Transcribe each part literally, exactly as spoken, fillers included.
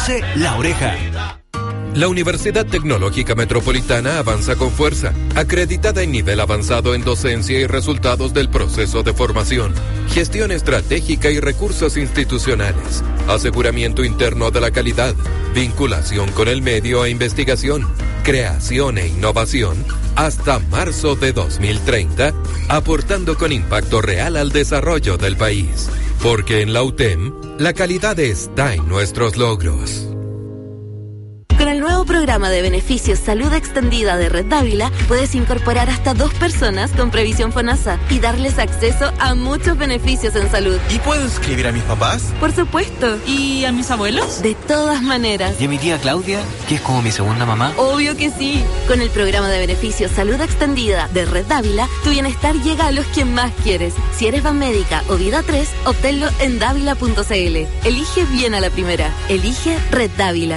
Conduce La Oreja. La Universidad Tecnológica Metropolitana avanza con fuerza, acreditada en nivel avanzado en docencia y resultados del proceso de formación, gestión estratégica y recursos institucionales, aseguramiento interno de la calidad, vinculación con el medio e investigación, creación e innovación, hasta marzo de dos mil treinta, aportando con impacto real al desarrollo del país. Porque en la U T E M, la calidad está en nuestros logros. Con el nuevo programa de beneficios Salud Extendida de Red Dávila, puedes incorporar hasta dos personas con previsión FONASA y darles acceso a muchos beneficios en salud. ¿Y puedo inscribir a mis papás? Por supuesto. ¿Y a mis abuelos? De todas maneras. ¿Y a mi tía Claudia, que es como mi segunda mamá? Obvio que sí. Con el programa de beneficios Salud Extendida de Red Dávila, tu bienestar llega a los que más quieres. Si eres Banmédica o Vida tres, obténlo en dávila punto c l. Elige bien a la primera. Elige Red Dávila.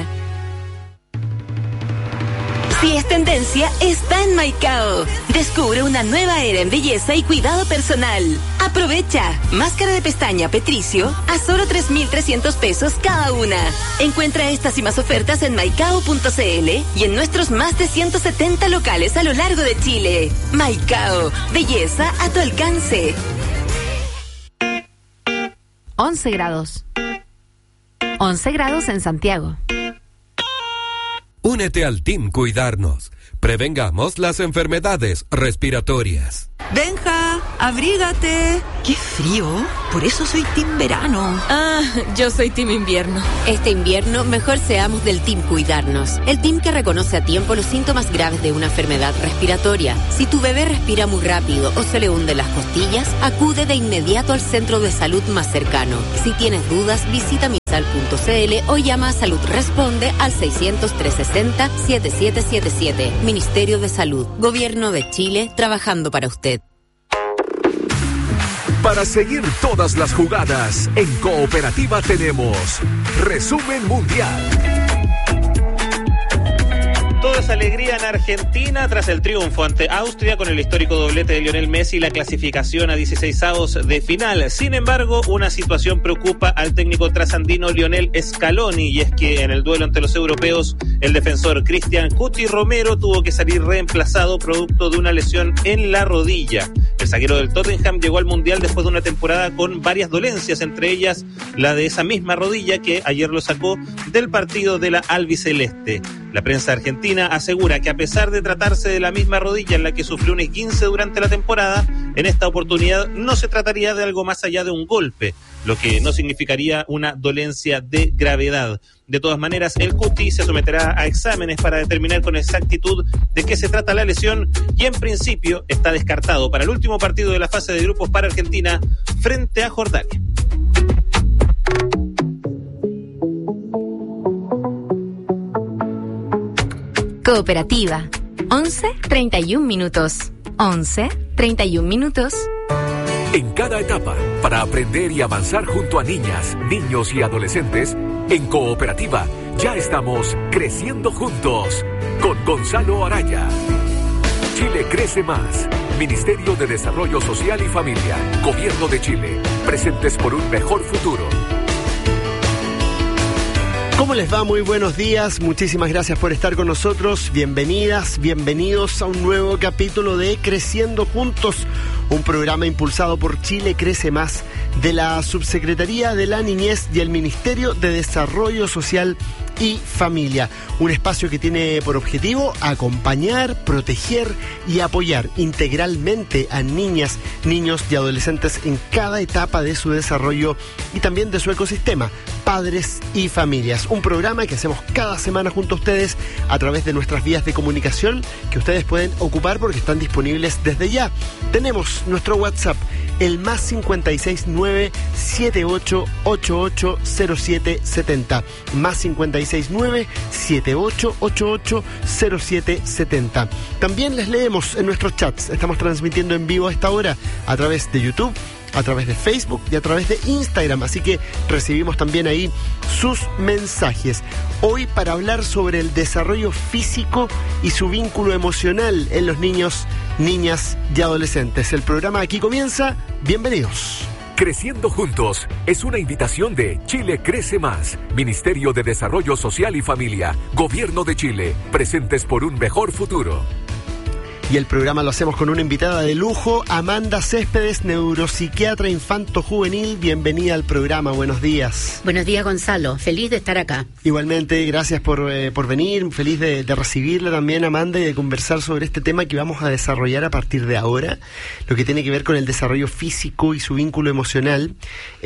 Si es tendencia, está en Maicao. Descubre una nueva era en belleza y cuidado personal. Aprovecha. Máscara de pestaña Petricio a solo tres mil trescientos pesos cada una. Encuentra estas y más ofertas en maicao punto c l y en nuestros más de ciento setenta locales a lo largo de Chile. Maicao. Belleza a tu alcance. once grados. once grados en Santiago. Únete al Team Cuidarnos. Prevengamos las enfermedades respiratorias. Benja, abrígate. ¡Qué frío! Por eso soy Team Verano. Ah, yo soy Team Invierno. Este invierno, mejor seamos del Team Cuidarnos. El team que reconoce a tiempo los síntomas graves de una enfermedad respiratoria. Si tu bebé respira muy rápido o se le hunden las costillas, acude de inmediato al centro de salud más cercano. Si tienes dudas, visita misal punto c l o llama a Salud Responde al seiscientos, trescientos sesenta, setenta y siete setenta y siete. Ministerio de Salud. Gobierno de Chile, trabajando para usted. Para seguir todas las jugadas, en Cooperativa tenemos Resumen Mundial. Todo es alegría en Argentina tras el triunfo ante Austria con el histórico doblete de Lionel Messi y la clasificación a dieciseisavos de final. Sin embargo, una situación preocupa al técnico trasandino Lionel Scaloni, y es que en el duelo ante los europeos, el defensor Cristian Cuti Romero tuvo que salir reemplazado producto de una lesión en la rodilla. El zaguero del Tottenham llegó al Mundial después de una temporada con varias dolencias, entre ellas la de esa misma rodilla que ayer lo sacó del partido de la albiceleste. La prensa argentina asegura que a pesar de tratarse de la misma rodilla en la que sufrió un esguince durante la temporada, en esta oportunidad no se trataría de algo más allá de un golpe, lo que no significaría una dolencia de gravedad. De todas maneras, el Cuti se someterá a exámenes para determinar con exactitud de qué se trata la lesión y en principio está descartado para el último partido de la fase de grupos para Argentina frente a Jordania. Cooperativa. once, treinta y un minutos. once, treinta y un minutos. En cada etapa, para aprender y avanzar junto a niñas, niños y adolescentes, en Cooperativa ya estamos creciendo juntos. Con Gonzalo Araya. Chile crece más. Ministerio de Desarrollo Social y Familia. Gobierno de Chile. Presentes por un mejor futuro. ¿Cómo les va? Muy buenos días, muchísimas gracias por estar con nosotros, bienvenidas, bienvenidos a un nuevo capítulo de Creciendo Juntos, un programa impulsado por Chile Crece Más, de la Subsecretaría de la Niñez y el Ministerio de Desarrollo Social y Familia, un espacio que tiene por objetivo acompañar, proteger y apoyar integralmente a niñas, niños y adolescentes en cada etapa de su desarrollo y también de su ecosistema, padres y familias. Un programa que hacemos cada semana junto a ustedes a través de nuestras vías de comunicación que ustedes pueden ocupar porque están disponibles desde ya. Tenemos nuestro WhatsApp, el más cincuenta y seis nueve, siete ocho ocho ocho cero siete siete cero, más cincuenta y seis nueve, siete ocho ocho ocho cero siete siete cero. También les leemos en nuestros chats. Estamos transmitiendo en vivo a esta hora a través de YouTube, a través de Facebook y a través de Instagram, así que recibimos también ahí sus mensajes. Hoy para hablar sobre el desarrollo físico y su vínculo emocional en los niños, niñas y adolescentes. El programa aquí comienza, bienvenidos. Creciendo Juntos es una invitación de Chile Crece Más, Ministerio de Desarrollo Social y Familia, Gobierno de Chile, presentes por un mejor futuro. Y el programa lo hacemos con una invitada de lujo, Amanda Céspedes, neuropsiquiatra infanto-juvenil. Bienvenida al programa, buenos días. Buenos días, Gonzalo, feliz de estar acá. Igualmente, gracias por, eh, por venir, feliz de, de recibirla también, Amanda, y de conversar sobre este tema que vamos a desarrollar a partir de ahora, lo que tiene que ver con el desarrollo físico y su vínculo emocional,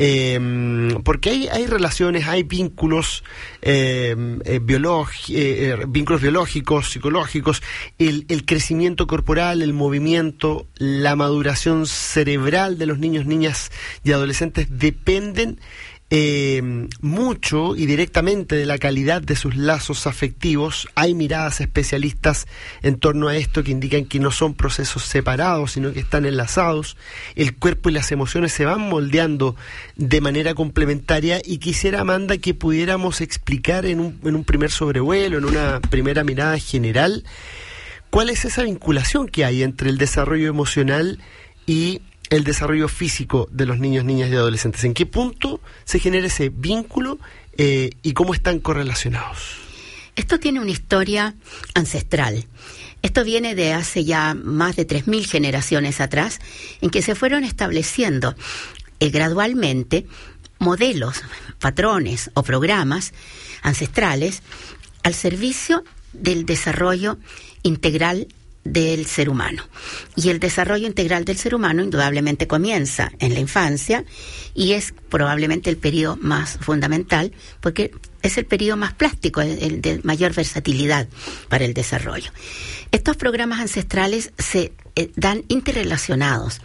eh, porque hay, hay relaciones, hay vínculos, eh, eh, biolog- eh, eh, vínculos biológicos, psicológicos, el, el crecimiento corporal, el movimiento, la maduración cerebral de los niños, niñas y adolescentes dependen eh, mucho y directamente de la calidad de sus lazos afectivos. Hay miradas especialistas en torno a esto que indican que no son procesos separados, sino que están enlazados. El cuerpo y las emociones se van moldeando de manera complementaria, y quisiera, Amanda, que pudiéramos explicar en un, en un primer sobrevuelo, en una primera mirada general, ¿cuál es esa vinculación que hay entre el desarrollo emocional y el desarrollo físico de los niños, niñas y adolescentes? ¿En qué punto se genera ese vínculo eh, y cómo están correlacionados? Esto tiene una historia ancestral. Esto viene de hace ya más de tres mil generaciones atrás, en que se fueron estableciendo eh, gradualmente modelos, patrones o programas ancestrales al servicio del desarrollo integral del ser humano. Y el desarrollo integral del ser humano indudablemente comienza en la infancia y es probablemente el periodo más fundamental, porque es el periodo más plástico, el, el de mayor versatilidad para el desarrollo. Estos programas ancestrales se eh, dan interrelacionados.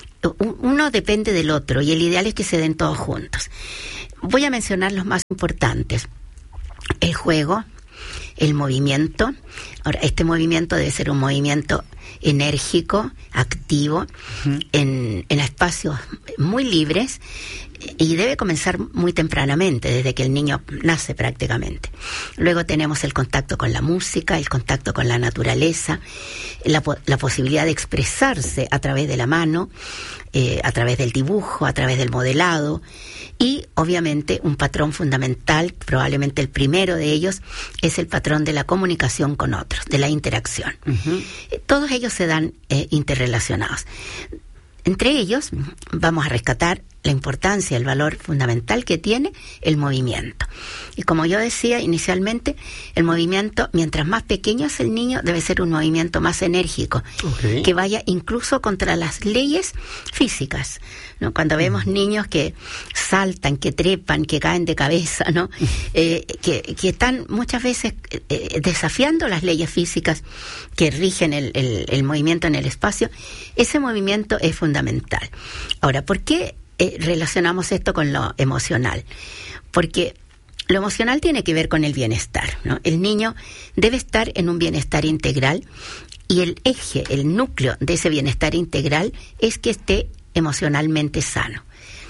Uno depende del otro y el ideal es que se den todos juntos. Voy a mencionar los más importantes. El juego, el movimiento. Ahora, este movimiento debe ser un movimiento enérgico, activo, uh-huh. en, en espacios muy libres, y debe comenzar muy tempranamente, desde que el niño nace prácticamente. Luego tenemos el contacto con la música, el contacto con la naturaleza, la, la posibilidad de expresarse a través de la mano, eh, a través del dibujo, a través del modelado. Y obviamente un patrón fundamental, probablemente el primero de ellos, es el patrón de la comunicación con otros, de la interacción. Uh-huh. Todos ellos se dan eh, interrelacionados. Entre ellos vamos a rescatar la importancia, el valor fundamental que tiene el movimiento. Y como yo decía inicialmente, el movimiento, mientras más pequeño es el niño, debe ser un movimiento más enérgico, okay, que vaya incluso contra las leyes físicas, ¿no? Cuando vemos mm. niños que saltan, que trepan, que caen de cabeza, ¿no? eh, que, que están muchas veces eh, desafiando las leyes físicas que rigen el, el, el movimiento en el espacio, ese movimiento es fundamental. Ahora, ¿por qué Eh, relacionamos esto con lo emocional? Porque lo emocional tiene que ver con el bienestar, ¿no? El niño debe estar en un bienestar integral, y el eje, el núcleo de ese bienestar integral es que esté emocionalmente sano.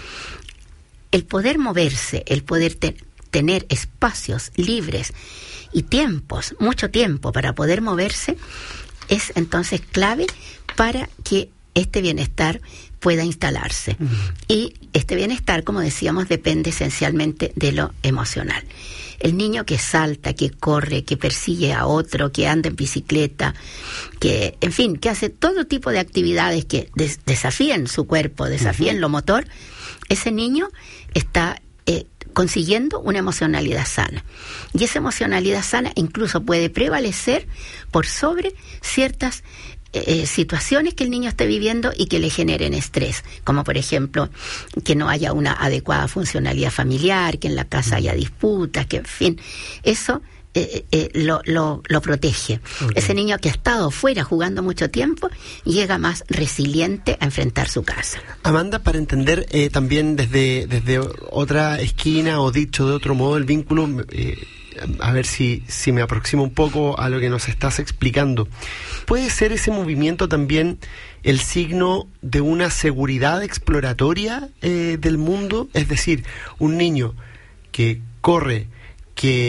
El poder moverse, el poder te- tener espacios libres y tiempos, mucho tiempo para poder moverse, es entonces clave para que este bienestar pueda instalarse. Uh-huh. Y este bienestar, como decíamos, depende esencialmente de lo emocional. El niño que salta, que corre, que persigue a otro, que anda en bicicleta, que, en fin, que hace todo tipo de actividades que des- desafíen su cuerpo, desafíen uh-huh. lo motor, ese niño está eh, consiguiendo una emocionalidad sana. Y esa emocionalidad sana incluso puede prevalecer por sobre ciertas Eh, situaciones que el niño esté viviendo y que le generen estrés, como por ejemplo que no haya una adecuada funcionalidad familiar, que en la casa haya disputas, que en fin, eso eh, eh, lo, lo, lo protege. Okay. Ese niño que ha estado fuera jugando mucho tiempo llega más resiliente a enfrentar su casa. Amanda, para entender eh, también desde, desde otra esquina, o dicho de otro modo, el vínculo, eh, a ver si, si me aproximo un poco a lo que nos estás explicando. ¿Puede ser ese movimiento también el signo de una seguridad exploratoria eh, del mundo? Es decir, un niño que corre, que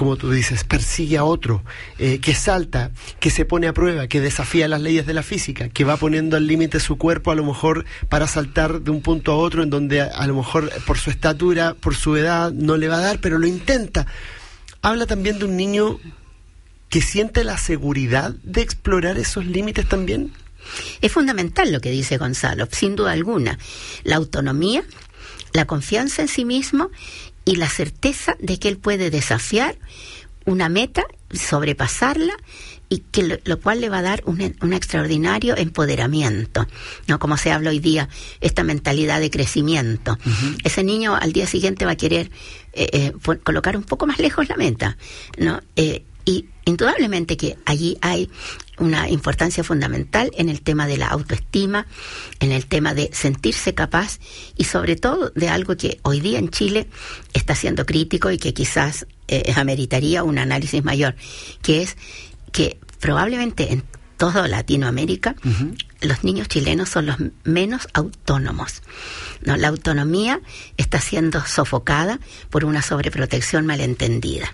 como tú dices, persigue a otro, eh, que salta, que se pone a prueba, que desafía las leyes de la física, que va poniendo al límite su cuerpo a lo mejor para saltar de un punto a otro en donde a, a lo mejor por su estatura, por su edad no le va a dar, pero lo intenta. Habla también de un niño que siente la seguridad de explorar esos límites también. Es fundamental lo que dice Gonzalo, sin duda alguna. La autonomía, la confianza en sí mismo y la certeza de que él puede desafiar una meta, sobrepasarla, y que lo, lo cual le va a dar un, un extraordinario empoderamiento, ¿no? Como se habla hoy día, esta mentalidad de crecimiento. Uh-huh. Ese niño al día siguiente va a querer eh, eh, por, colocar un poco más lejos la meta, ¿no? Eh, y indudablemente que allí hay una importancia fundamental en el tema de la autoestima, en el tema de sentirse capaz y sobre todo de algo que hoy día en Chile está siendo crítico y que quizás eh, ameritaría un análisis mayor, que es que probablemente en toda Latinoamérica uh-huh. los niños chilenos son los menos autónomos, ¿no? La autonomía está siendo sofocada por una sobreprotección malentendida.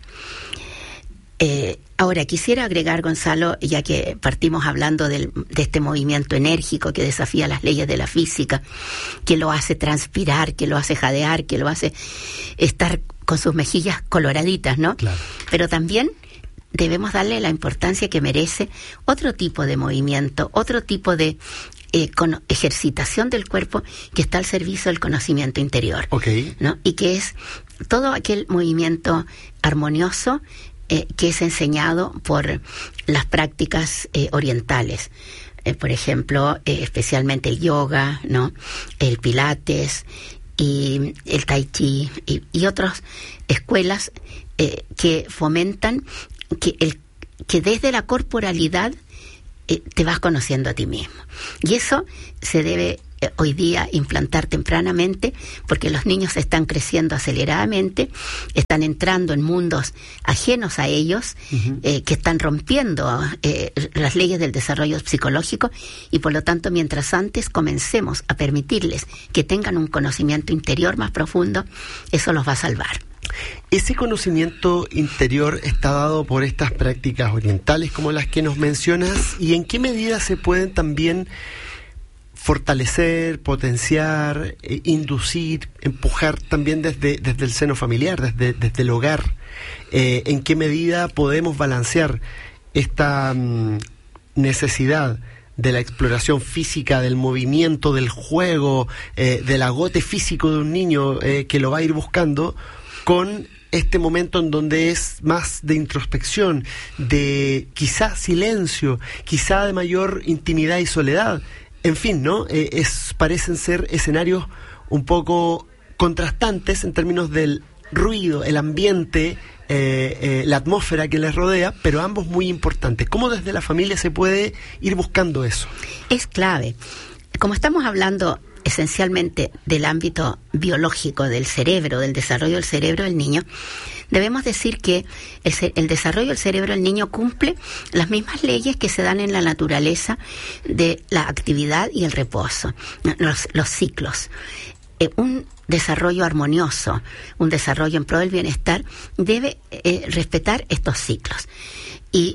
Eh, ahora, quisiera agregar, Gonzalo, ya que partimos hablando del, de este movimiento enérgico que desafía las leyes de la física, que lo hace transpirar, que lo hace jadear, que lo hace estar con sus mejillas coloraditas, ¿no? Claro. Pero también debemos darle la importancia que merece otro tipo de movimiento, otro tipo de eh, con ejercitación del cuerpo que está al servicio del conocimiento interior, okay. ¿no? Y que es todo aquel movimiento armonioso Eh, que es enseñado por las prácticas eh, orientales, eh, por ejemplo, eh, especialmente el yoga, ¿no? El pilates y el tai chi y, y otras escuelas eh, que fomentan que el que desde la corporalidad eh, te vas conociendo a ti mismo, y eso se debe eh, hoy día implantar tempranamente, porque los niños están creciendo aceleradamente, están entrando en mundos ajenos a ellos, uh-huh. eh, que están rompiendo eh, las leyes del desarrollo psicológico, y por lo tanto, mientras antes comencemos a permitirles que tengan un conocimiento interior más profundo, eso los va a salvar. ¿Ese conocimiento interior está dado por estas prácticas orientales como las que nos mencionas? ¿Y en qué medida se pueden también fortalecer, potenciar, eh, inducir, empujar también desde, desde el seno familiar, desde, desde el hogar? Eh, ¿En qué medida podemos balancear esta mm, necesidad de la exploración física, del movimiento, del juego, eh, del agote físico de un niño eh, que lo va a ir buscando, con este momento en donde es más de introspección, de quizá silencio, quizá de mayor intimidad y soledad? En fin, ¿no? Eh, es, parecen ser escenarios un poco contrastantes en términos del ruido, el ambiente, eh, eh, la atmósfera que les rodea, pero ambos muy importantes. ¿Cómo desde la familia se puede ir buscando eso? Es clave. Como estamos hablando esencialmente del ámbito biológico del cerebro, del desarrollo del cerebro del niño, debemos decir que el, el desarrollo del cerebro del niño cumple las mismas leyes que se dan en la naturaleza de la actividad y el reposo, los, los ciclos. Eh, un desarrollo armonioso, un desarrollo en pro del bienestar, debe eh, respetar estos ciclos. Y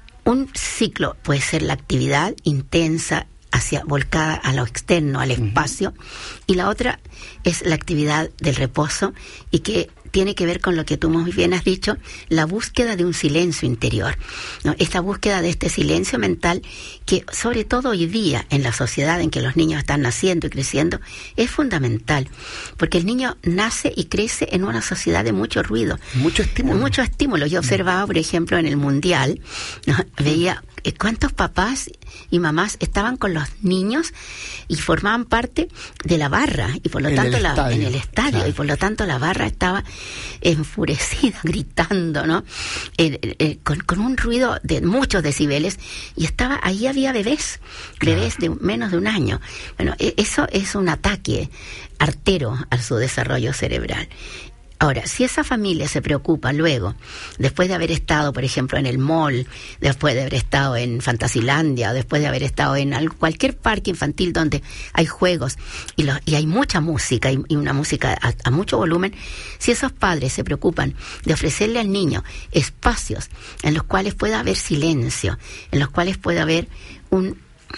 un ciclo puede ser la actividad intensa, hacia volcada a lo externo, al espacio, uh-huh. y la otra es la actividad del reposo, y que tiene que ver con lo que tú muy bien has dicho, la búsqueda de un silencio interior, ¿no? Esta búsqueda de este silencio mental que, sobre todo hoy día, en la sociedad en que los niños están naciendo y creciendo, es fundamental, porque el niño nace y crece en una sociedad de mucho ruido. Mucho estímulo. Mucho estímulo. Yo observaba, por ejemplo, en el Mundial, ¿no? Veía cuántos papás y mamás estaban con los niños y formaban parte de la barra, y por lo en tanto el la, en el estadio, claro. Y por lo tanto la barra estaba enfurecida, gritando, ¿no? Eh, eh, con, con un ruido de muchos decibeles, y estaba ahí había bebés, claro. bebés de menos de un año. Bueno, eso es un ataque artero a su desarrollo cerebral. Ahora, si esa familia se preocupa luego, después de haber estado, por ejemplo, en el mall, después de haber estado en Fantasilandia, después de haber estado en cualquier parque infantil donde hay juegos y, lo, y hay mucha música y, y una música a, a mucho volumen, si esos padres se preocupan de ofrecerle al niño espacios en los cuales pueda haber silencio, en los cuales pueda haber un,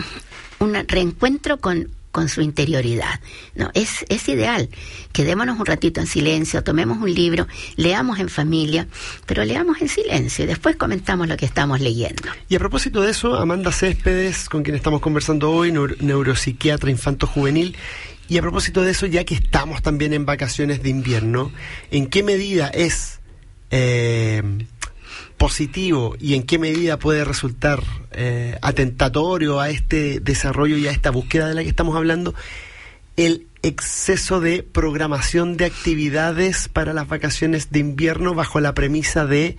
un reencuentro con con su interioridad, no, es, es ideal. Quedémonos un ratito en silencio, tomemos un libro, leamos en familia, pero leamos en silencio y después comentamos lo que estamos leyendo. Y a propósito de eso, Amanda Céspedes, con quien estamos conversando hoy, neuro, neuropsiquiatra infanto-juvenil, y a propósito de eso, ya que estamos también en vacaciones de invierno, ¿en qué medida es eh, positivo y en qué medida puede resultar eh, atentatorio a este desarrollo y a esta búsqueda de la que estamos hablando el exceso de programación de actividades para las vacaciones de invierno bajo la premisa de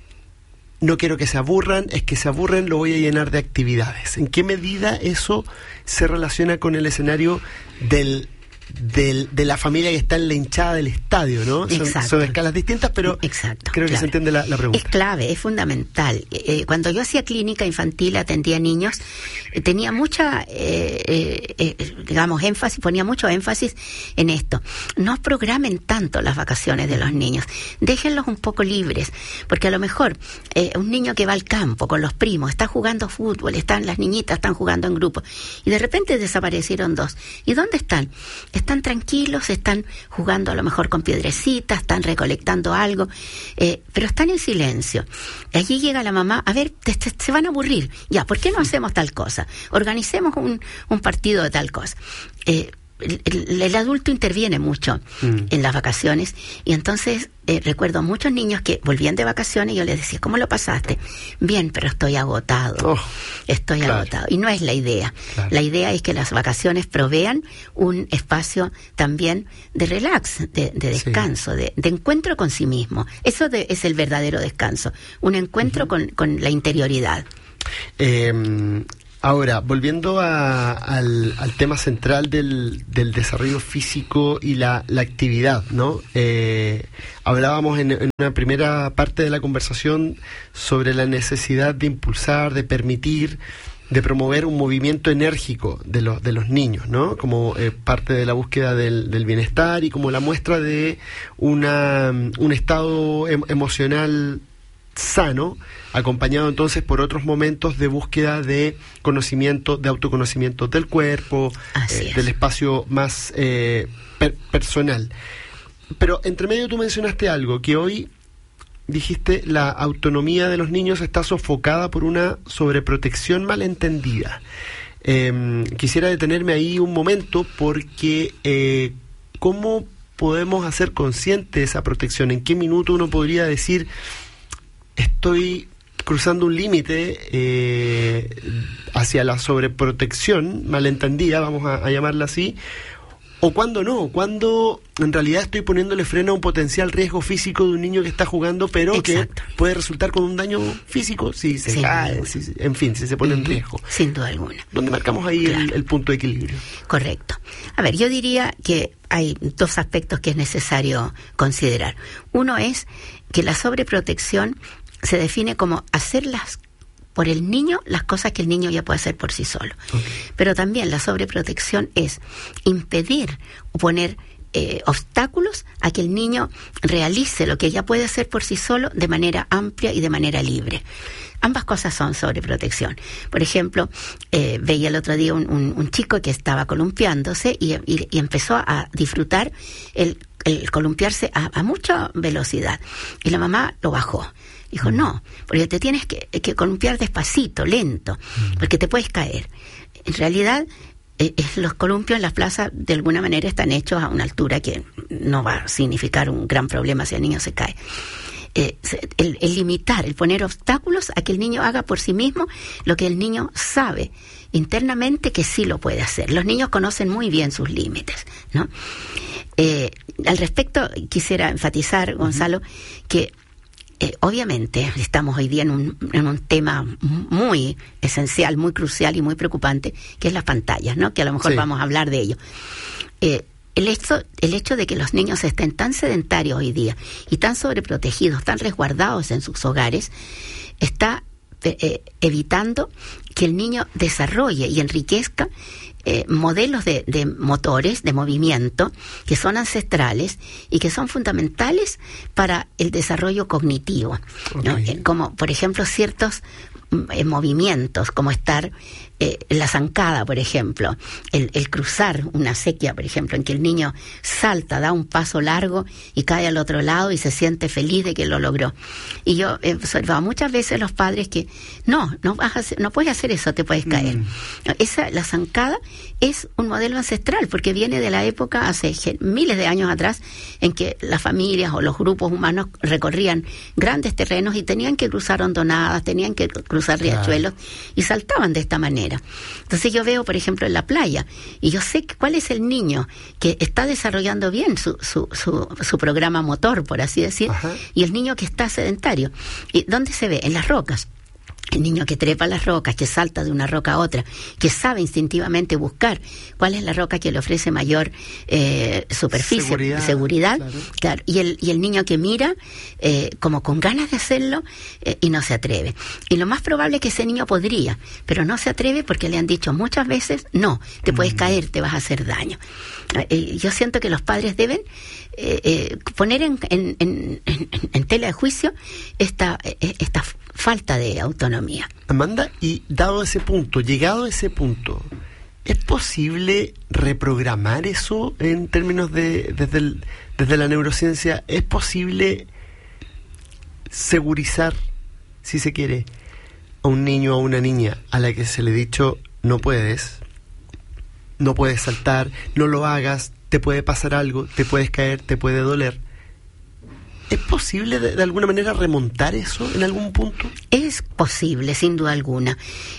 no quiero que se aburran, es que se aburren, lo voy a llenar de actividades? ¿En qué medida eso se relaciona con el escenario del Del, de la familia que está en la hinchada del estadio, ¿no? Son, son escalas distintas, pero Exacto, creo que claro. se entiende la, la pregunta. Es clave, es fundamental. Eh, cuando yo hacía clínica infantil, atendía niños, eh, tenía mucha, eh, eh, eh, digamos, énfasis, ponía mucho énfasis en esto. No programen tanto las vacaciones de los niños, déjenlos un poco libres, porque a lo mejor eh, un niño que va al campo con los primos, está jugando fútbol, están las niñitas están jugando en grupo, y de repente desaparecieron dos. ¿Y dónde están? Están tranquilos, están jugando a lo mejor con piedrecitas, están recolectando algo, eh, pero están en silencio. Allí llega la mamá, a ver, te, te, se van a aburrir. Ya, ¿por qué no hacemos tal cosa? Organicemos un, un partido de tal cosa. Eh, El, el, el adulto interviene mucho mm. en las vacaciones y entonces eh, recuerdo a muchos niños que volvían de vacaciones y yo les decía, ¿cómo lo pasaste? Bien, pero estoy agotado, oh, estoy claro. agotado. Y no es la idea. Claro. La idea es que las vacaciones provean un espacio también de relax, de, de descanso, sí. de, de encuentro con sí mismo. Eso de, es el verdadero descanso, un encuentro uh-huh. con, con la interioridad. Eh... Ahora, volviendo a, al, al tema central del, del desarrollo físico y la, la actividad, ¿no? Eh, hablábamos en, en una primera parte de la conversación sobre la necesidad de impulsar, de permitir, de promover un movimiento enérgico de los, de los niños, ¿no? Como eh, parte de la búsqueda del, del bienestar y como la muestra de una, un estado em, emocional sano, acompañado entonces por otros momentos de búsqueda de conocimiento, de autoconocimiento del cuerpo, eh, del espacio más eh, per- personal. Pero entre medio tú mencionaste algo, que hoy dijiste, la autonomía de los niños está sofocada por una sobreprotección malentendida. Eh, quisiera detenerme ahí un momento porque eh, ¿cómo podemos hacer consciente esa protección? ¿En qué minuto uno podría decir estoy cruzando un límite eh, hacia la sobreprotección malentendida, vamos a, a llamarla así, o cuando no, cuando en realidad estoy poniéndole freno a un potencial riesgo físico de un niño que está jugando, pero Exacto. que puede resultar con un daño físico si se Sin cae, si, en fin, si se pone en riesgo? Sin duda alguna. ¿Dónde marcamos ahí claro. el, el punto de equilibrio? Correcto. A ver, yo diría que hay dos aspectos que es necesario considerar. Uno es que la sobreprotección se define como hacer las, por el niño las cosas que el niño ya puede hacer por sí solo. Okay. Pero también la sobreprotección es impedir o poner eh, obstáculos a que el niño realice lo que ya puede hacer por sí solo de manera amplia y de manera libre. Ambas cosas son sobreprotección. Por ejemplo, eh, veía el otro día un, un, un chico que estaba columpiándose y, y, y empezó a disfrutar el, el columpiarse a, a mucha velocidad. Y la mamá lo bajó. Dijo, no, porque te tienes que, que columpiar despacito, lento, porque te puedes caer. En realidad, eh, los columpios en las plazas de alguna manera están hechos a una altura que no va a significar un gran problema si el niño se cae. Eh, el, el limitar, el poner obstáculos a que el niño haga por sí mismo lo que el niño sabe internamente que sí lo puede hacer. Los niños conocen muy bien sus límites, ¿no? Eh, al respecto, quisiera enfatizar, Gonzalo, uh-huh. que Eh, obviamente estamos hoy día en un, en un tema muy esencial, muy crucial y muy preocupante, que es las pantallas, ¿no? Que a lo mejor sí. vamos a hablar de ello. Eh, el hecho, el hecho de que los niños estén tan sedentarios hoy día y tan sobreprotegidos, tan resguardados en sus hogares, está eh, evitando que el niño desarrolle y enriquezca eh, modelos de, de motores, de movimiento, que son ancestrales y que son fundamentales para el desarrollo cognitivo, okay. ¿no? Eh, como, por ejemplo, ciertos eh, movimientos, como estar eh, la zancada, por ejemplo, el, el cruzar una acequia, por ejemplo, en que el niño salta, da un paso largo y cae al otro lado y se siente feliz de que lo logró. Y yo he observado muchas veces los padres que no, no vas a hacer, no puedes hacer eso, te puedes caer. Mm. Esa, la zancada es un modelo ancestral porque viene de la época hace miles de años atrás en que las familias o los grupos humanos recorrían grandes terrenos y tenían que cruzar hondonadas, tenían que cruzar riachuelos, claro. y saltaban de esta manera. Entonces yo veo, por ejemplo, en la playa y yo sé cuál es el niño que está desarrollando bien su, su, su, su programa motor, por así decir, Ajá. y el niño que está sedentario. ¿Y dónde se ve? En las rocas. El niño que trepa las rocas, que salta de una roca a otra, que sabe instintivamente buscar cuál es la roca que le ofrece mayor eh, superficie, seguridad, seguridad claro. Claro, y el y el niño que mira eh, como con ganas de hacerlo eh, y no se atreve. Y lo más probable es que ese niño podría, pero no se atreve porque le han dicho muchas veces, no, te puedes mm. caer, te vas a hacer daño. Eh, yo siento que los padres deben eh, eh, poner en, en, en, en, en tela de juicio esta, esta falta de autonomía. Amanda, y dado ese punto, llegado a ese punto, ¿es posible reprogramar eso en términos de desde, el, desde la neurociencia? ¿Es posible segurizar, si se quiere, a un niño o a una niña a la que se le ha dicho no puedes, no puedes saltar, no lo hagas, te puede pasar algo, te puedes caer, te puede doler? ¿Es posible de, de alguna manera remontar eso en algún punto? Es posible, sin duda alguna.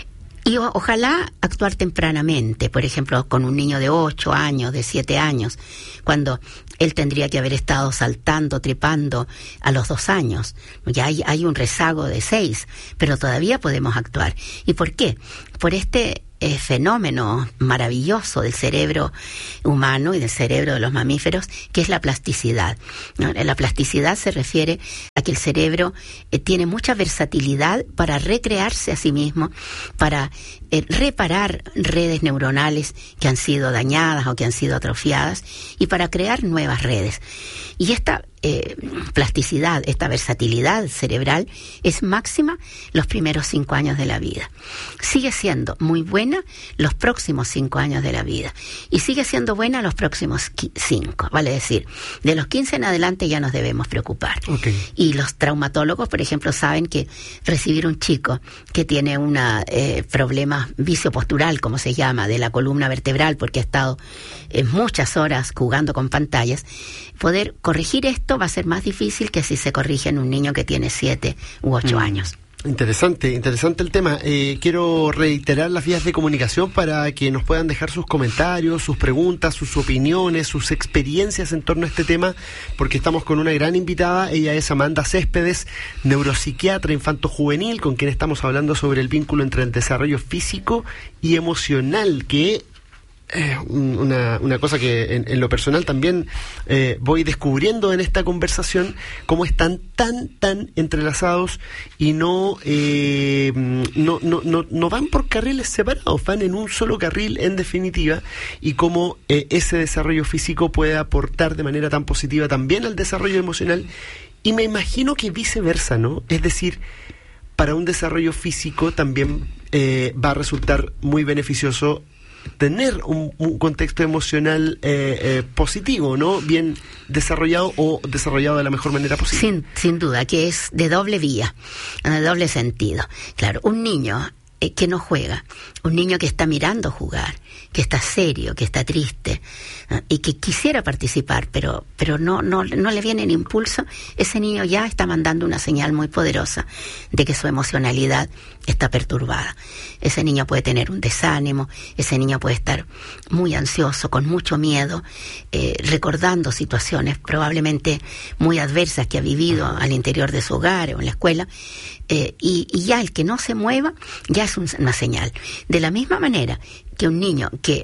Y o, ojalá actuar tempranamente, por ejemplo, con un niño de ocho años, de siete años, cuando él tendría que haber estado saltando, trepando a los dos años. Ya hay, hay un rezago de seis, pero todavía podemos actuar. ¿Y por qué? Por este eh, fenómeno maravilloso del cerebro humano y del cerebro de los mamíferos, que es la plasticidad, ¿no? La plasticidad se refiere a que el cerebro eh, tiene mucha versatilidad para recrearse a sí mismo, para eh, reparar redes neuronales que han sido dañadas o que han sido atrofiadas y para crear nuevas redes. Y esta eh, plasticidad, esta versatilidad cerebral es máxima los primeros cinco años de la vida. Sigue siendo muy buena los próximos cinco años de la vida y sigue siendo buena los próximos cinco, vale decir, de los quince en adelante ya nos debemos preocupar. Okay. Y los traumatólogos, por ejemplo, saben que recibir un chico que tiene un eh, problema vicio-postural, como se llama, de la columna vertebral, porque ha estado eh, muchas horas jugando con pantallas, poder corregir esto va a ser más difícil que si se corrige en un niño que tiene siete u ocho mm. años. Interesante, interesante el tema. Eh, quiero reiterar las vías de comunicación para que nos puedan dejar sus comentarios, sus preguntas, sus opiniones, sus experiencias en torno a este tema, porque estamos con una gran invitada. Ella es Amanda Céspedes, neuropsiquiatra infanto-juvenil, con quien estamos hablando sobre el vínculo entre el desarrollo físico y emocional, que Eh, una, una cosa que en, en lo personal también eh, voy descubriendo en esta conversación, cómo están tan, tan entrelazados y no, eh, no, no, no, no van por carriles separados, van en un solo carril en definitiva, y cómo eh, ese desarrollo físico puede aportar de manera tan positiva también al desarrollo emocional, y me imagino que viceversa, ¿no? Es decir, para un desarrollo físico también eh, va a resultar muy beneficioso tener un, un contexto emocional eh, eh, positivo, ¿no? Bien desarrollado o desarrollado de la mejor manera posible. Sin, sin duda, que es de doble vía, de doble sentido. Claro, un niño eh, que no juega, un niño que está mirando jugar, que está serio, que está triste, ¿no? Y que quisiera participar, pero pero no, no, no le viene el impulso, ese niño ya está mandando una señal muy poderosa de que su emocionalidad está perturbada. Ese niño puede tener un desánimo, ese niño puede estar muy ansioso, con mucho miedo, eh, recordando situaciones probablemente muy adversas que ha vivido al interior de su hogar o en la escuela, eh, y, y ya el que no se mueva ya es un, una señal. De la misma manera que un niño que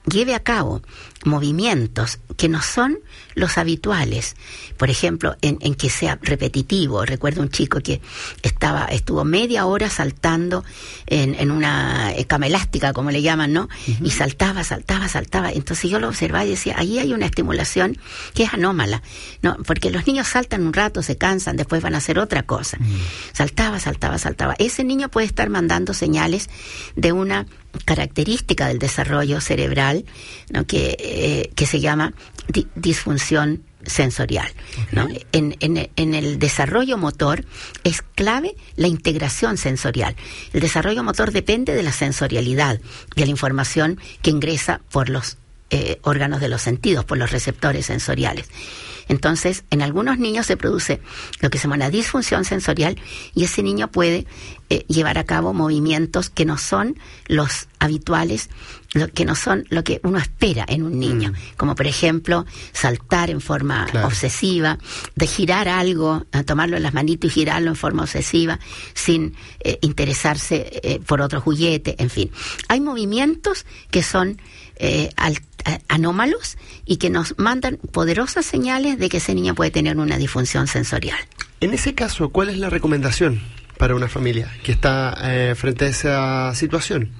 lleve a cabo movimientos que no son los habituales, por ejemplo, en, en que sea repetitivo. Recuerdo un chico que estaba estuvo media hora saltando en, en una cama elástica, como le llaman, ¿no? Uh-huh. Y saltaba, saltaba, saltaba. Entonces yo lo observaba y decía, ahí hay una estimulación que es anómala, ¿no? Porque los niños saltan un rato, se cansan, después van a hacer otra cosa. Uh-huh. Saltaba, saltaba, saltaba. Ese niño puede estar mandando señales de una característica del desarrollo cerebral, ¿no? que, eh, que se llama di- disfunción sensorial. Okay. ¿No? En, en, en el desarrollo motor es clave la integración sensorial. El desarrollo motor depende de la sensorialidad, de la información que ingresa por los eh, órganos de los sentidos, por los receptores sensoriales. Entonces, en algunos niños se produce lo que se llama una disfunción sensorial y ese niño puede eh, llevar a cabo movimientos que no son los habituales, lo que no son lo que uno espera en un niño, mm. como por ejemplo saltar en forma claro. obsesiva, de girar algo, tomarlo en las manitos y girarlo en forma obsesiva sin eh, interesarse eh, por otro juguete, en fin. Hay movimientos que son eh, al, a, anómalos y que nos mandan poderosas señales de que ese niño puede tener una disfunción sensorial. En ese caso, ¿cuál es la recomendación para una familia que está eh, frente a esa situación?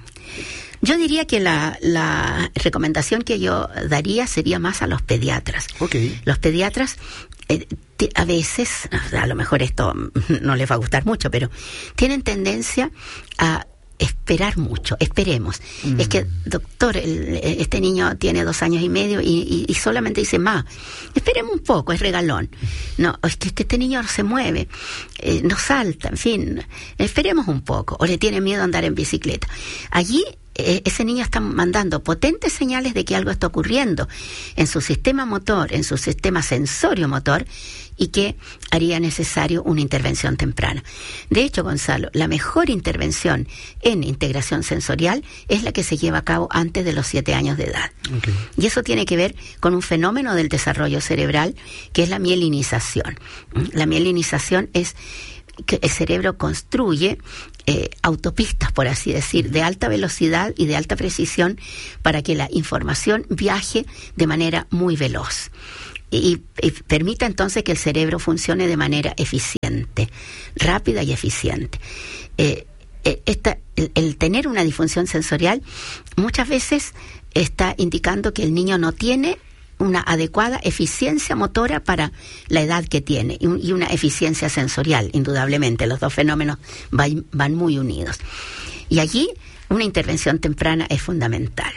Yo diría que la, la recomendación que yo daría sería más a los pediatras. Okay. Los pediatras eh, te, a veces, a lo mejor esto no les va a gustar mucho, pero tienen tendencia a esperar mucho, esperemos. Mm. Es que, doctor, el, este niño tiene dos años y medio y, y, y solamente dice, ma, esperemos un poco, es regalón. No, es que este niño no se mueve, eh, no salta, en fin, esperemos un poco. O le tiene miedo a andar en bicicleta. Allí eh, ese niño está mandando potentes señales de que algo está ocurriendo en su sistema motor, en su sistema sensorio-motor, y que haría necesario una intervención temprana. De hecho, Gonzalo, la mejor intervención en integración sensorial es la que se lleva a cabo antes de los siete años de edad. Okay. Y eso tiene que ver con un fenómeno del desarrollo cerebral que es la mielinización. La mielinización es que el cerebro construye eh, autopistas, por así decir, de alta velocidad y de alta precisión para que la información viaje de manera muy veloz. Y, y permita entonces que el cerebro funcione de manera eficiente, rápida y eficiente. Eh, eh, esta, el, el tener una disfunción sensorial muchas veces está indicando que el niño no tiene una adecuada eficiencia motora para la edad que tiene y, un, y una eficiencia sensorial, indudablemente. Los dos fenómenos van, van muy unidos. Y allí una intervención temprana es fundamental.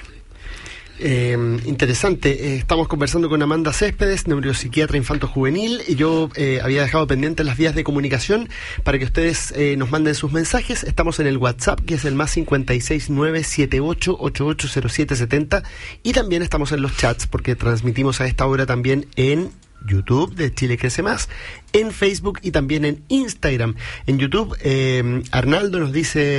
Eh, interesante, eh, estamos conversando con Amanda Céspedes, neuropsiquiatra infanto-juvenil, y yo eh, había dejado pendientes las vías de comunicación para que ustedes eh, nos manden sus mensajes. Estamos en el WhatsApp, que es el más cincuenta y seis nueve siete ocho ocho ocho cero siete siete cero, y también estamos en los chats porque transmitimos a esta hora también en YouTube de Chile Crece Más, en Facebook y también en Instagram. En YouTube, eh, Arnaldo nos dice,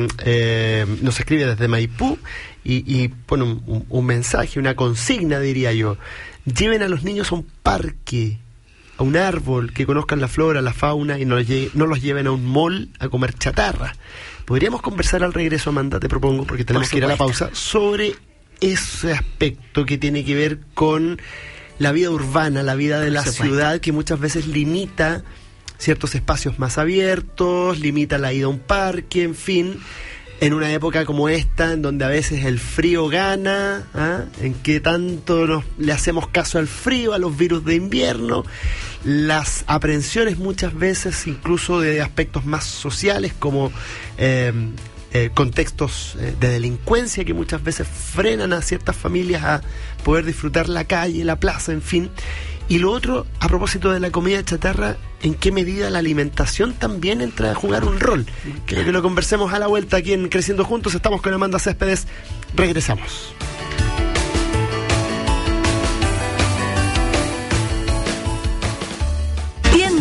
eh, nos escribe desde Maipú y, y pone un, un, un mensaje, una consigna, diría yo. Lleven a los niños a un parque, a un árbol, que conozcan la flora, la fauna, y no los, lle- no los lleven a un mall a comer chatarra. Podríamos conversar al regreso, Amanda, te propongo, porque tenemos que ir a la pausa, sobre ese aspecto que tiene que ver con la vida urbana, la vida de la ciudad, que muchas veces limita ciertos espacios más abiertos, limita la ida a un parque, en fin, en una época como esta, en donde a veces el frío gana, ¿ah? En que tanto nos, le hacemos caso al frío, a los virus de invierno, las aprensiones muchas veces incluso de aspectos más sociales como eh, eh, contextos eh, de delincuencia que muchas veces frenan a ciertas familias a poder disfrutar la calle, la plaza, en fin. Y lo otro, a propósito de la comida chatarra, ¿en qué medida la alimentación también entra a jugar un rol? Quiero que lo conversemos a la vuelta aquí en Creciendo Juntos. Estamos con Amanda Céspedes. Regresamos.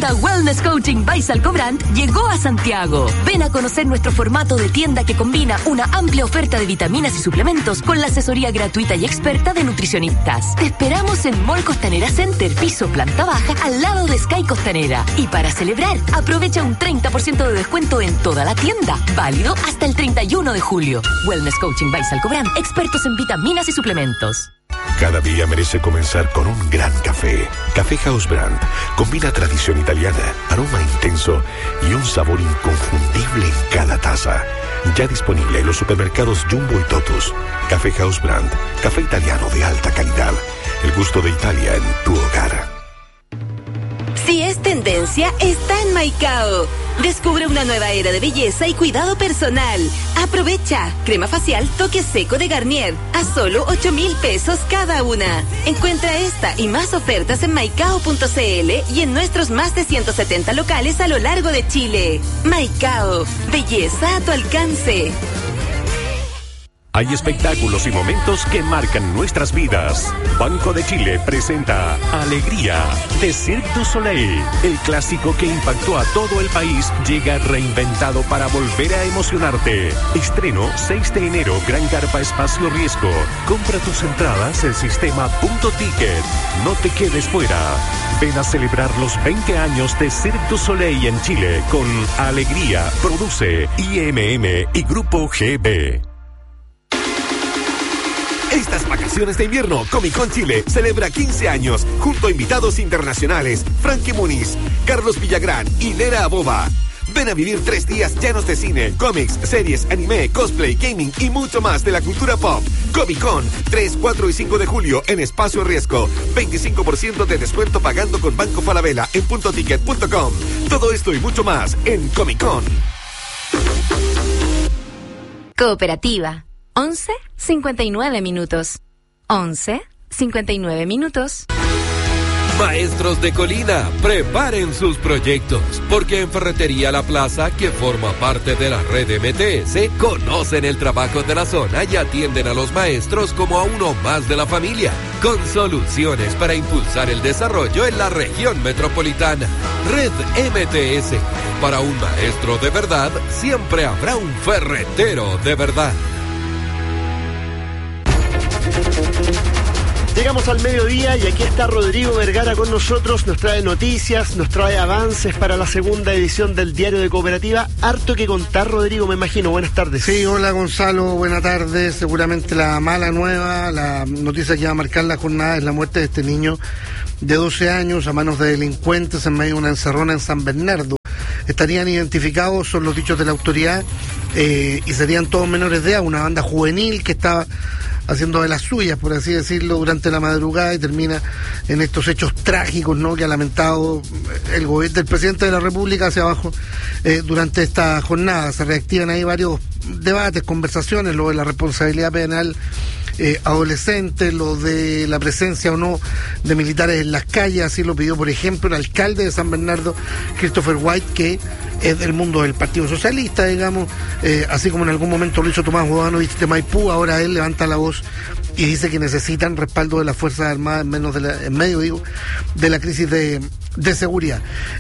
tienda Wellness Coaching by Salcobrand llegó a Santiago. Ven a conocer nuestro formato de tienda que combina una amplia oferta de vitaminas y suplementos con la asesoría gratuita y experta de nutricionistas. Te esperamos en Mall Costanera Center, piso planta baja, al lado de Sky Costanera. Y para celebrar, aprovecha un treinta por ciento de descuento en toda la tienda. Válido hasta el treinta y uno de julio. Wellness Coaching by Salcobrand, expertos en vitaminas y suplementos. Cada día merece comenzar con un gran café. Café House Brand combina tradición italiana, aroma intenso y un sabor inconfundible en cada taza. Ya disponible en los supermercados Jumbo y Totus. Café House Brand, café italiano de alta calidad. El gusto de Italia en tu hogar. Si es tendencia, está en Maicao. Descubre una nueva era de belleza y cuidado personal. Aprovecha. Crema facial Toque Seco de Garnier a solo ocho mil pesos cada una. Encuentra esta y más ofertas en maicao punto cl y en nuestros más de ciento setenta locales a lo largo de Chile. Maicao. Belleza a tu alcance. Hay espectáculos y momentos que marcan nuestras vidas. Banco de Chile presenta Alegría de Cirque du Soleil. El clásico que impactó a todo el país llega reinventado para volver a emocionarte. Estreno seis de enero, Gran Carpa Espacio Riesgo. Compra tus entradas en sistema punto ticket. No te quedes fuera. Ven a celebrar los veinte años de Cirque du Soleil en Chile con Alegría. Produce I M M y Grupo G B. Estas vacaciones de invierno, Comic Con Chile celebra quince años junto a invitados internacionales Frankie Muniz, Carlos Villagrán y Lera Aboba. Ven a vivir tres días llenos de cine, cómics, series, anime, cosplay, gaming y mucho más de la cultura pop. Comic Con, tres, cuatro y cinco de julio en Espacio Riesgo. veinticinco por ciento de descuento pagando con Banco Falabella en punto ticket punto com. Todo esto y mucho más en Comic Con. Cooperativa. once cincuenta y nueve minutos. once cincuenta y nueve minutos. Maestros de Colina, preparen sus proyectos, porque en Ferretería La Plaza, que forma parte de la red M T S, conocen el trabajo de la zona y atienden a los maestros como a uno más de la familia, con soluciones para impulsar el desarrollo en la región metropolitana. Red M T S, para un maestro de verdad, siempre habrá un ferretero de verdad. Llegamos al mediodía y aquí está Rodrigo Vergara con nosotros, nos trae noticias, nos trae avances para la segunda edición del Diario de Cooperativa. Harto que contar, Rodrigo, me imagino. Buenas tardes. Sí, hola Gonzalo, buenas tardes. Seguramente la mala nueva, la noticia que va a marcar la jornada es la muerte de este niño de doce años a manos de delincuentes en medio de una encerrona en San Bernardo. Estarían identificados, son los dichos de la autoridad, eh, y serían todos menores de edad, una banda juvenil que estaba haciendo de las suyas, por así decirlo, durante la madrugada y termina en estos hechos trágicos, ¿no?, que ha lamentado el gobierno del presidente de la República hacia abajo eh, durante esta jornada. Se reactivan ahí varios debates, conversaciones, lo de la responsabilidad penal eh, adolescente, lo de la presencia o no de militares en las calles. Así lo pidió, por ejemplo, el alcalde de San Bernardo, Christopher White, que es del mundo del Partido Socialista, digamos, eh, así como en algún momento lo hizo Tomás Bodanovich de Maipú. Ahora él levanta la voz y dice que necesitan respaldo de las Fuerzas Armadas en, menos de la, en medio, digo, de la crisis de, de seguridad.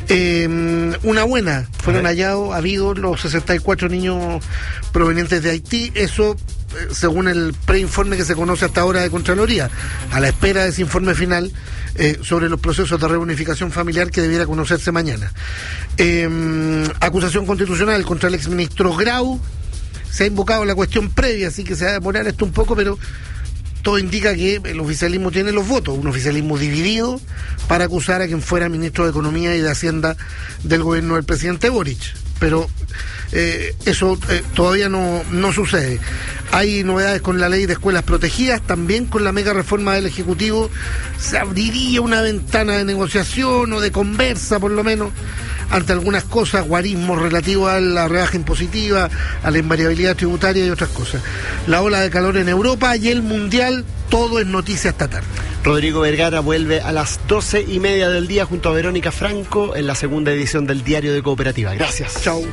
Eh, una buena, fueron hallados, habido los sesenta y cuatro niños provenientes de Haití, eso eh, según el preinforme que se conoce hasta ahora de Contraloría, a la espera de ese informe final eh, sobre los procesos de reunificación familiar que debiera conocerse mañana. Eh, acusación constitucional contra el exministro Grau. Se ha invocado la cuestión previa, así que se va a demorar esto un poco, pero todo indica que el oficialismo tiene los votos, un oficialismo dividido para acusar a quien fuera ministro de Economía y de Hacienda del gobierno del presidente Boric. Pero eh, eso eh, todavía no, no sucede. Hay novedades con la ley de escuelas protegidas, también con la mega reforma del Ejecutivo se abriría una ventana de negociación o de conversa, por lo menos, ante algunas cosas, guarismos relativos a la rebaja impositiva, a la invariabilidad tributaria y otras cosas. La ola de calor en Europa y el Mundial, todo es noticia esta tarde. Rodrigo Vergara vuelve a las doce y media del día junto a Verónica Franco en la segunda edición del Diario de Cooperativa. Gracias. Chao.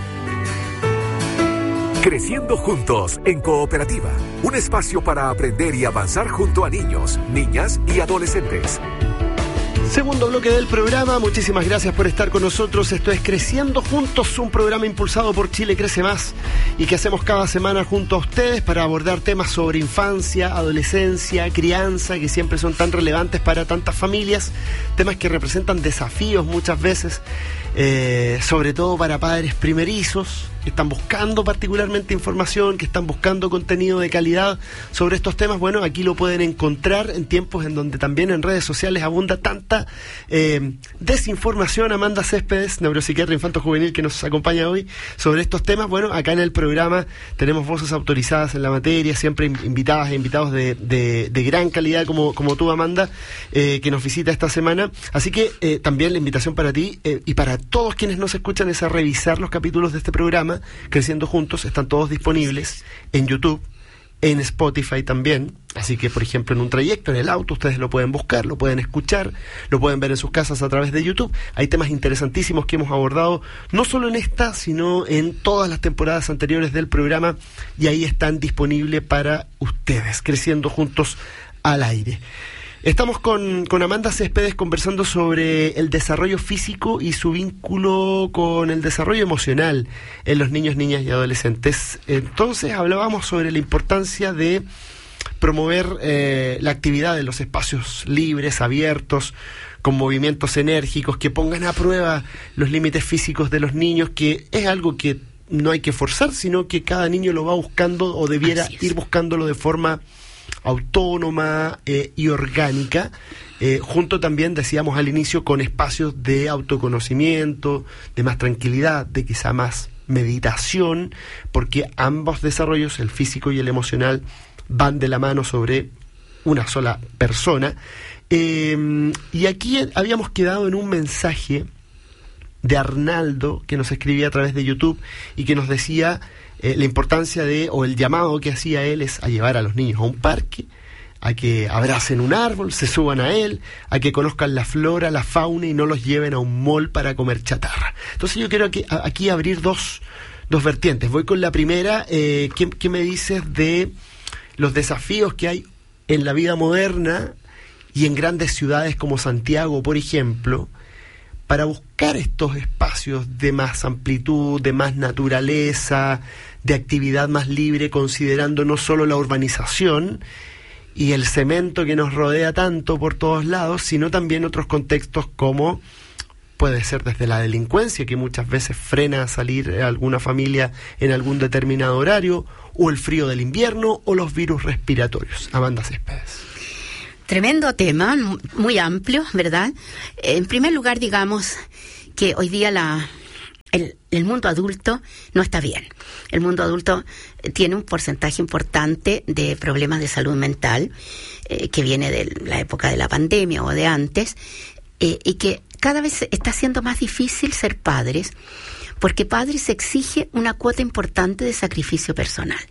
Creciendo juntos en Cooperativa, un espacio para aprender y avanzar junto a niños, niñas y adolescentes. Segundo bloque del programa, muchísimas gracias por estar con nosotros. Esto es Creciendo Juntos, un programa impulsado por Chile Crece Más y que hacemos cada semana junto a ustedes para abordar temas sobre infancia, adolescencia, crianza, que siempre son tan relevantes para tantas familias, temas que representan desafíos muchas veces, eh, sobre todo para padres primerizos, que están buscando particularmente información, que están buscando contenido de calidad sobre estos temas. Bueno, aquí lo pueden encontrar en tiempos en donde también en redes sociales abunda tanta eh, desinformación. Amanda Céspedes, neuropsiquiatra infanto-juvenil, que nos acompaña hoy sobre estos temas. Bueno, acá en el programa tenemos voces autorizadas en la materia, siempre invitadas e invitados de, de, de gran calidad como, como tú, Amanda, eh, que nos visita esta semana. Así que eh, también la invitación para ti eh, y para todos quienes nos escuchan es a revisar los capítulos de este programa Creciendo Juntos. Están todos disponibles en YouTube, en Spotify también. Así que, por ejemplo, en un trayecto, en el auto, ustedes lo pueden buscar, lo pueden escuchar, lo pueden ver en sus casas a través de YouTube. Hay temas interesantísimos que hemos abordado, no solo en esta, sino en todas las temporadas anteriores del programa, y ahí están disponibles para ustedes, Creciendo Juntos al aire. Estamos con, con Amanda Céspedes conversando sobre el desarrollo físico y su vínculo con el desarrollo emocional en los niños, niñas y adolescentes. Entonces hablábamos sobre la importancia de promover eh, la actividad en los espacios libres, abiertos, con movimientos enérgicos que pongan a prueba los límites físicos de los niños, que es algo que no hay que forzar, sino que cada niño lo va buscando o debiera ir buscándolo de forma autónoma eh, y orgánica, eh, junto también, decíamos al inicio, con espacios de autoconocimiento, de más tranquilidad, de quizá más meditación, porque ambos desarrollos, el físico y el emocional, van de la mano sobre una sola persona. Eh, y aquí habíamos quedado en un mensaje de Arnaldo, que nos escribía a través de YouTube y que nos decía eh, la importancia de, o el llamado que hacía él es a llevar a los niños a un parque, a que abracen un árbol, se suban a él, a que conozcan la flora, la fauna y no los lleven a un mall para comer chatarra. Entonces yo quiero aquí, aquí abrir dos, dos vertientes. Voy con la primera. eh, ¿qué, ¿Qué me dices de los desafíos que hay en la vida moderna y en grandes ciudades como Santiago, por ejemplo, para buscar estos espacios de más amplitud, de más naturaleza, de actividad más libre, considerando no solo la urbanización y el cemento que nos rodea tanto por todos lados, sino también otros contextos como puede ser desde la delincuencia, que muchas veces frena a salir a alguna familia en algún determinado horario, o el frío del invierno, o los virus respiratorios. Amanda Céspedes. Tremendo tema, muy amplio, ¿verdad? En primer lugar, digamos que hoy día la, el, el mundo adulto no está bien. El mundo adulto tiene un porcentaje importante de problemas de salud mental, eh, que viene de la época de la pandemia o de antes, eh, y que cada vez está siendo más difícil ser padres, porque padres exige una cuota importante de sacrificio personal.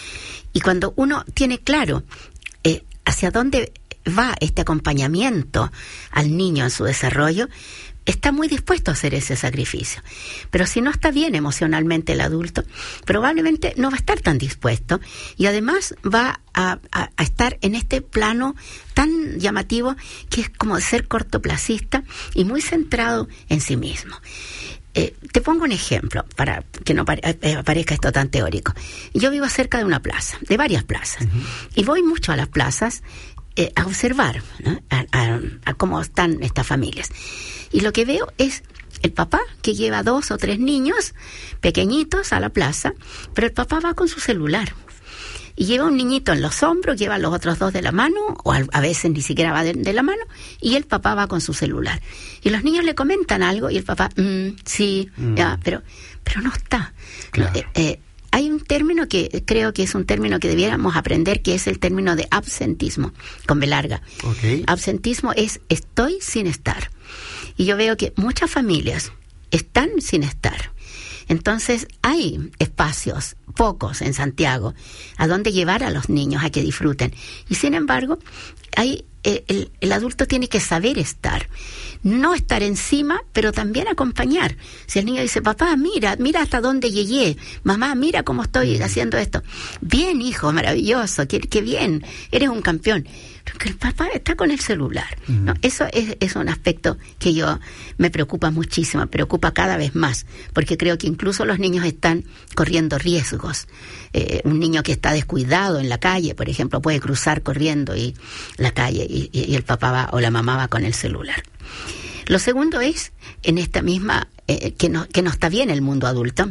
Y cuando uno tiene claro eh, hacia dónde va este acompañamiento al niño en su desarrollo, está muy dispuesto a hacer ese sacrificio. Pero si no está bien emocionalmente el adulto, probablemente no va a estar tan dispuesto y además va a, a, a estar en este plano tan llamativo que es como ser cortoplacista y muy centrado en sí mismo. Eh, te pongo un ejemplo para que no pare- eh, parezca esto tan teórico. Yo vivo cerca de una plaza, de varias plazas, uh-huh. y voy mucho a las plazas eh, a observar, ¿no? a, a, a cómo están estas familias. Y lo que veo es el papá que lleva dos o tres niños pequeñitos a la plaza, pero el papá va con su celular. Y lleva un niñito en los hombros, lleva a los otros dos de la mano, o a, a veces ni siquiera va de, de la mano, y el papá va con su celular. Y los niños le comentan algo, y el papá, mm, sí, mm. ya, pero, pero no está. Claro. Eh, eh, hay un término que creo que es un término que debiéramos aprender, que es el término de absentismo, con B larga. Okay. Absentismo es estoy sin estar. Y yo veo que muchas familias están sin estar. Entonces hay espacios, pocos en Santiago, a donde llevar a los niños a que disfruten. Y sin embargo, ahí eh, el, el adulto tiene que saber estar. No estar encima, pero también acompañar. Si el niño dice, papá, mira, mira hasta dónde llegué, mamá, mira cómo estoy haciendo esto. Bien, hijo, maravilloso, qué, qué bien, eres un campeón. Pero que el papá está con el celular. Mm. ¿No? Eso es, es un aspecto que yo me preocupa muchísimo, me preocupa cada vez más, porque creo que incluso los niños están corriendo riesgos. Eh, un niño que está descuidado en la calle, por ejemplo, puede cruzar corriendo y la calle y, y el papá va o la mamá va con el celular. Lo segundo es, en esta misma, eh, que, no, que no está bien el mundo adulto,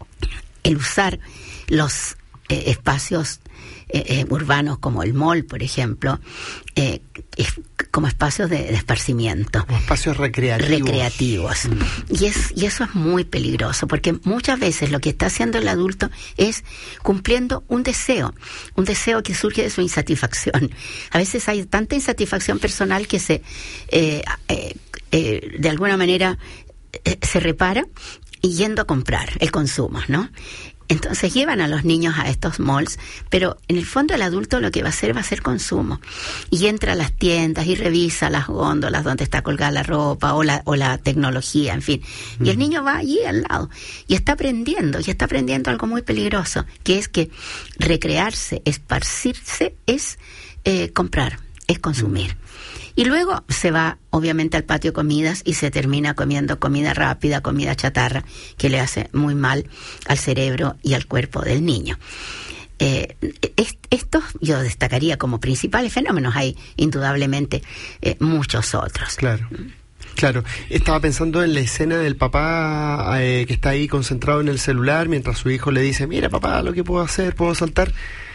el usar los eh, espacios eh, eh, urbanos como el mall, por ejemplo, eh, es, como espacios de, de esparcimiento. Como espacios recreativos. Recreativos. Mm. Y, es, y eso es muy peligroso, porque muchas veces lo que está haciendo el adulto es cumpliendo un deseo, un deseo que surge de su insatisfacción. A veces hay tanta insatisfacción personal que se... Eh, eh, Eh, de alguna manera eh, se repara y yendo a comprar el consumo, ¿no? Entonces llevan a los niños a estos malls, pero en el fondo el adulto lo que va a hacer va a ser consumo. Y entra a las tiendas y revisa las góndolas donde está colgada la ropa o la, o la tecnología, en fin. Mm. Y el niño va allí al lado y está aprendiendo, y está aprendiendo algo muy peligroso, que es que recrearse, esparcirse, es eh, comprar, es consumir. Mm. Y luego se va, obviamente, al patio de comidas y se termina comiendo comida rápida, comida chatarra, que le hace muy mal al cerebro y al cuerpo del niño. Eh, estos yo destacaría como principales fenómenos. Hay, indudablemente, eh, muchos otros. Claro. Claro, estaba pensando en la escena del papá eh, que está ahí concentrado en el celular mientras su hijo le dice, mira papá, lo que puedo hacer, puedo saltar.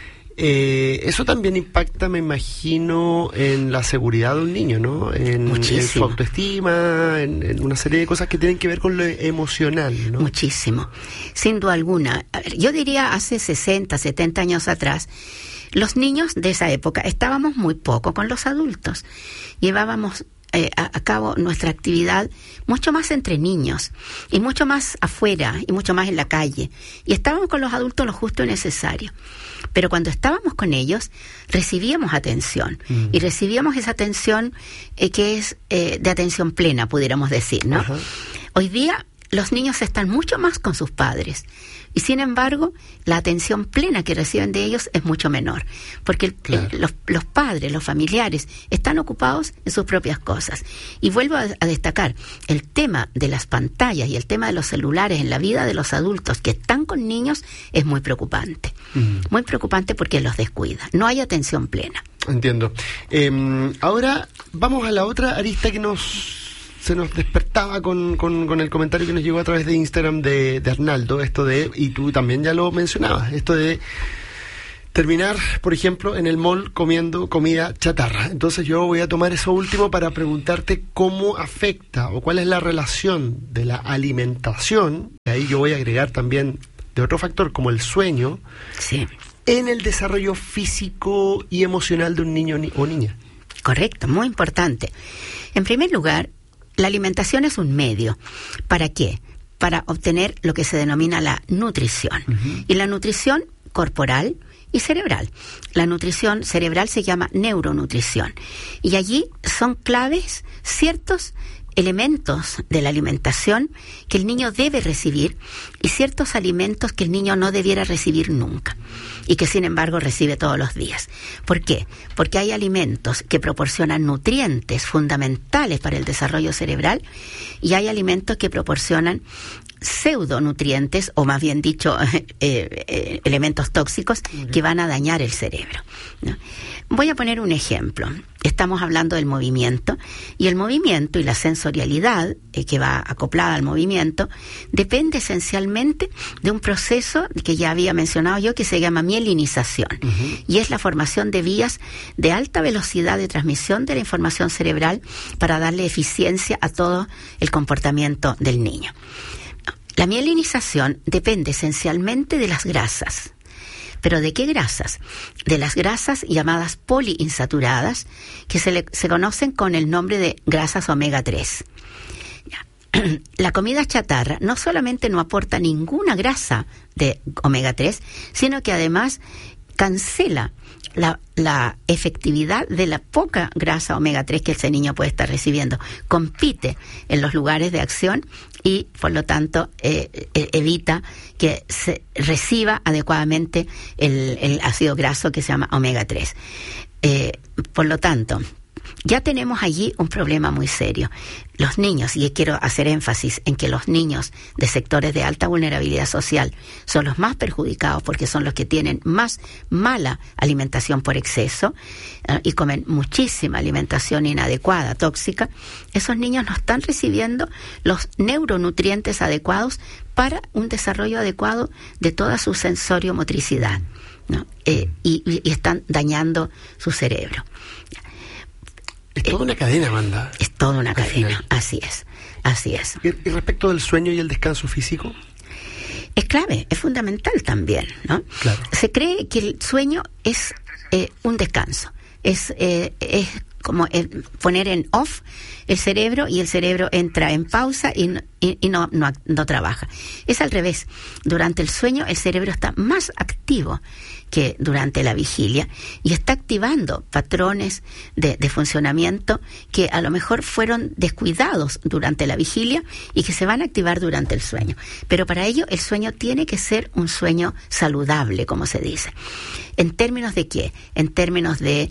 Eh, eso también impacta, me imagino, en la seguridad de un niño, ¿no? En, en su autoestima, en, en una serie de cosas que tienen que ver con lo emocional, ¿no? Muchísimo, sin duda alguna. A ver, yo diría hace sesenta, setenta años atrás, los niños de esa época estábamos muy poco con los adultos. Llevábamos eh, a, a cabo nuestra actividad mucho más entre niños y mucho más afuera y mucho más en la calle. Y estábamos con los adultos lo justo y necesario. Pero cuando estábamos con ellos, recibíamos atención. Mm. Y recibíamos esa atención eh, que es eh, de atención plena, pudiéramos decir, ¿no? Ajá. Hoy día los niños están mucho más con sus padres. Y sin embargo, la atención plena que reciben de ellos es mucho menor. Porque el, claro. el, los, los padres, los familiares, están ocupados en sus propias cosas. Y vuelvo a, a destacar, el tema de las pantallas y el tema de los celulares en la vida de los adultos que están con niños es muy preocupante. Mm. Muy preocupante porque los descuida. No hay atención plena. Entiendo. Eh, ahora vamos a la otra arista que nos... se nos despertaba con, con, con el comentario que nos llegó a través de Instagram de, de Arnaldo, esto de, y tú también ya lo mencionabas, esto de terminar, por ejemplo, en el mall comiendo comida chatarra. Entonces yo voy a tomar eso último para preguntarte cómo afecta o cuál es la relación de la alimentación, y ahí yo voy a agregar también de otro factor como el sueño, sí, en el desarrollo físico y emocional de un niño o niña. Correcto, muy importante. En primer lugar, la alimentación es un medio. ¿Para qué? Para obtener lo que se denomina la nutrición. Uh-huh. Y la nutrición corporal y cerebral. La nutrición cerebral se llama neuronutrición. Y allí son claves ciertos elementos de la alimentación que el niño debe recibir y ciertos alimentos que el niño no debiera recibir nunca y que sin embargo recibe todos los días. ¿Por qué? Porque hay alimentos que proporcionan nutrientes fundamentales para el desarrollo cerebral y hay alimentos que proporcionan pseudonutrientes, o más bien dicho, eh, eh, elementos tóxicos que van a dañar el cerebro, ¿no? Voy a poner un ejemplo. Estamos hablando del movimiento, y el movimiento y la sensorialidad eh, que va acoplada al movimiento depende esencialmente de un proceso que ya había mencionado yo, que se llama mielinización, uh-huh. y es la formación de vías de alta velocidad de transmisión de la información cerebral para darle eficiencia a todo el comportamiento del niño. La mielinización depende esencialmente de las grasas. ¿Pero de qué grasas? De las grasas llamadas poliinsaturadas, que se, le, se conocen con el nombre de grasas omega tres. La comida chatarra no solamente no aporta ninguna grasa de omega tres, sino que además cancela la, la efectividad de la poca grasa omega tres que ese niño puede estar recibiendo. Compite en los lugares de acción y, por lo tanto, eh, evita que se reciba adecuadamente el, el ácido graso que se llama omega tres. Eh, por lo tanto, ya tenemos allí un problema muy serio. Los niños, y quiero hacer énfasis en que los niños de sectores de alta vulnerabilidad social son los más perjudicados porque son los que tienen más mala alimentación por exceso eh, y comen muchísima alimentación inadecuada, tóxica. Esos niños no están recibiendo los neuronutrientes adecuados para un desarrollo adecuado de toda su sensorio-motricidad, ¿no? Eh, y, y están dañando su cerebro. Es toda una cadena, Amanda. Es toda una cadena, así es, así es. ¿Y, y respecto del sueño y el descanso físico? Es clave, es fundamental también, ¿no? Claro. Se cree que el sueño es eh, un descanso, es, eh, es como el poner en off el cerebro y el cerebro entra en pausa y, no, y, y no, no, no trabaja. Es al revés. Durante el sueño el cerebro está más activo que durante la vigilia y está activando patrones de, de funcionamiento que a lo mejor fueron descuidados durante la vigilia y que se van a activar durante el sueño. Pero para ello el sueño tiene que ser un sueño saludable, como se dice. ¿En términos de qué? En términos de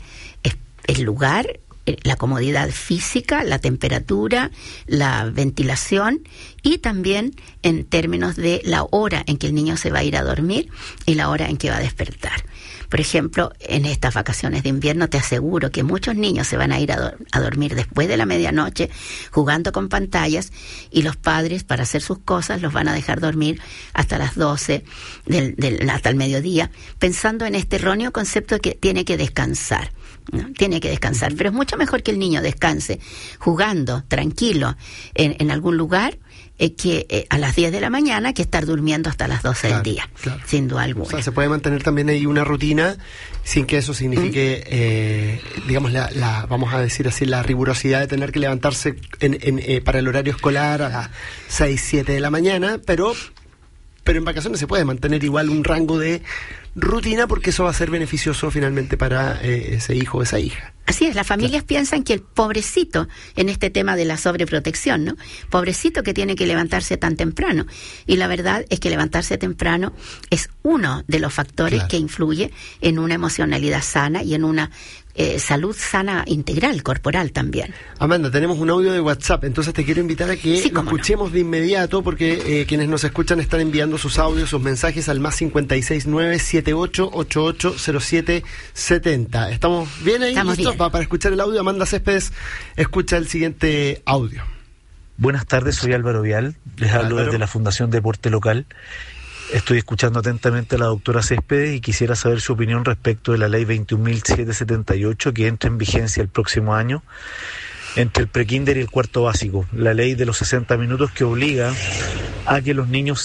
el lugar, la comodidad física, la temperatura, la ventilación y también en términos de la hora en que el niño se va a ir a dormir y la hora en que va a despertar. Por ejemplo, en estas vacaciones de invierno te aseguro que muchos niños se van a ir a, do- a dormir después de la medianoche jugando con pantallas y los padres, para hacer sus cosas, los van a dejar dormir hasta las doce, del, del, hasta el mediodía, pensando en este erróneo concepto de que tiene que descansar. ¿No? Tiene que descansar, pero es mucho mejor que el niño descanse jugando tranquilo en, en algún lugar eh, que eh, a las diez de la mañana que estar durmiendo hasta las doce claro, del día, claro. sin duda alguna. O sea, se puede mantener también ahí una rutina sin que eso signifique, ¿Mm? eh, digamos, la, la, vamos a decir así, la rigurosidad de tener que levantarse en, en, eh, para el horario escolar a las seis, siete de la mañana, pero, pero en vacaciones se puede mantener igual un rango de rutina porque eso va a ser beneficioso finalmente para eh, ese hijo o esa hija. Así es, las familias claro. piensan que el pobrecito en este tema de la sobreprotección, ¿no? Pobrecito que tiene que levantarse tan temprano. Y la verdad es que levantarse temprano es uno de los factores claro. que influye en una emocionalidad sana y en una eh, salud sana integral, corporal también. Amanda, tenemos un audio de WhatsApp, entonces te quiero invitar a que sí, lo escuchemos no. de inmediato porque eh, quienes nos escuchan están enviando sus audios, sus mensajes al más cincuenta y seis nueve siete ocho ocho ocho cero siete siete cero. ¿Estamos bien ahí? Estamos ¿Listo? bien. Va, para escuchar el audio, Amanda Céspedes escucha el siguiente audio. Buenas tardes, soy Álvaro Vial, les hablo Álvaro. desde la Fundación Deporte Local. Estoy escuchando atentamente a la doctora Céspedes y quisiera saber su opinión respecto de la ley veintiún mil setecientos setenta y ocho que entra en vigencia el próximo año entre el prekinder y el cuarto básico, la ley de los sesenta minutos que obliga a que los niños